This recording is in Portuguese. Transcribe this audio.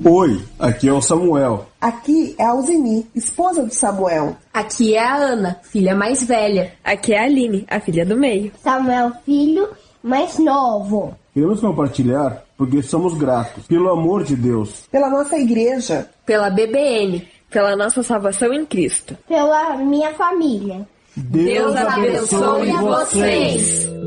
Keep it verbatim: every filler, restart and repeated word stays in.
Oi, aqui é o Samuel. Aqui é a Alzini, esposa do Samuel. Aqui é a Ana, filha mais velha. Aqui é a Aline, a filha do meio. Samuel, filho mais novo. Queremos compartilhar porque somos gratos, pelo amor de Deus, Pela nossa igreja, Pela B B N. Pela nossa salvação em Cristo. Pela minha família. Deus, Deus abençoe vocês.